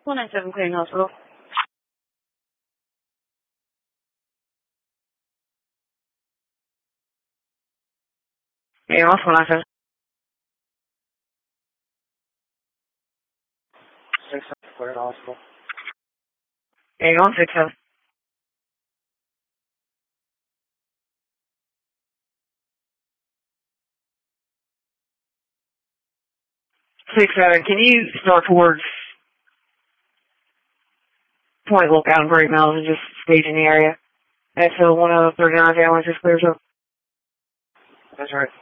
197 Clearing Hospital. Yeah, what's 197? 6 Clearing Hospital. Yeah, 167. 67. Can you start towards Point Lookout and Great Mills and just stage in the area until 139 ambulance just clears up? That's right.